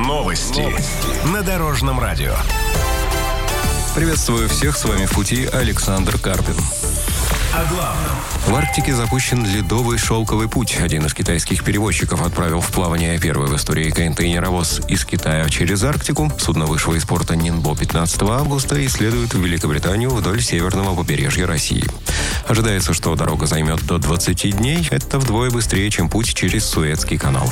Новости на Дорожном радио. Приветствую всех, с вами в пути Александр Карпин. О главном. В Арктике запущен ледовый шелковый путь. Один из китайских перевозчиков отправил в плавание первый в истории контейнеровоз из Китая через Арктику. Судно вышло из порта Нинбо 15 августа и следует в Великобританию вдоль северного побережья России. Ожидается, что дорога займет до 20 дней. Это вдвое быстрее, чем путь через Суэцкий канал.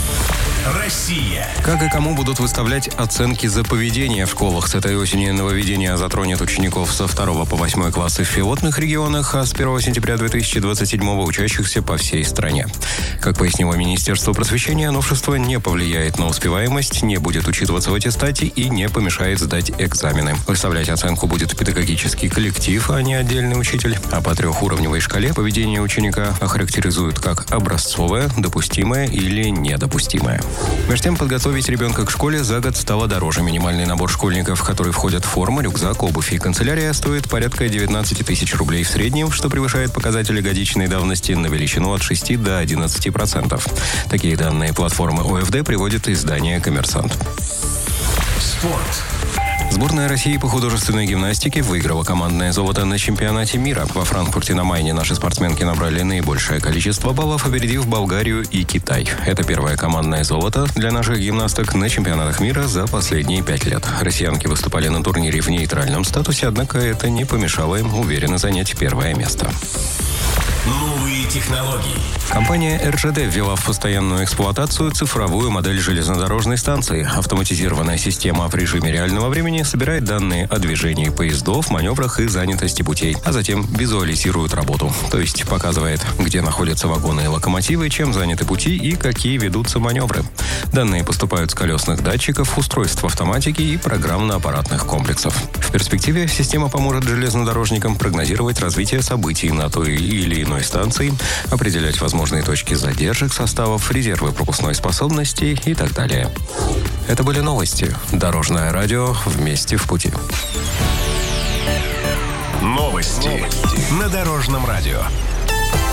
Россия. Как и кому будут выставлять оценки за поведение в школах? С этой осени нововведение затронет учеников со 2 по 8 классы в пилотных регионах, а с 1 сентября 2027 учащихся по всей стране. Как пояснило Министерство просвещения, новшество не повлияет на успеваемость, не будет учитываться в аттестате и не помешает сдать экзамены. Выставлять оценку будет педагогический коллектив, а не отдельный учитель. А по трехуровневой шкале поведение ученика охарактеризуют как образцовое, допустимое или недопустимое. Между тем, подготовить ребенка к школе за год стало дороже. Минимальный набор школьников, в который входят форма, рюкзак, обувь и канцелярия, стоит порядка 19 тысяч рублей в среднем, что превышает показатели годичной давности на величину от 6 до 11%. Такие данные платформы ОФД приводит издание «Коммерсант». Спорт. Сборная России по художественной гимнастике выиграла командное золото на чемпионате мира. Во Франкфурте на Майне наши спортсменки набрали наибольшее количество баллов, опередив Болгарию и Китай. Это первое командное золото для наших гимнасток на чемпионатах мира за последние 5 лет. Россиянки выступали на турнире в нейтральном статусе, однако это не помешало им уверенно занять первое место. Новые технологии. Компания РЖД ввела в постоянную эксплуатацию цифровую модель железнодорожной станции. Автоматизированная система в режиме реального времени собирает данные о движении поездов, маневрах и занятости путей, а затем визуализирует работу. То есть показывает, где находятся вагоны и локомотивы, чем заняты пути и какие ведутся маневры. Данные поступают с колесных датчиков, устройств автоматики и программно-аппаратных комплексов. В перспективе система поможет железнодорожникам прогнозировать развитие событий на той или иной станции, определять возможные точки задержек составов, резервы пропускной способности и так далее. Это были новости. Дорожное радио. Вместе в пути. Новости на Дорожном радио.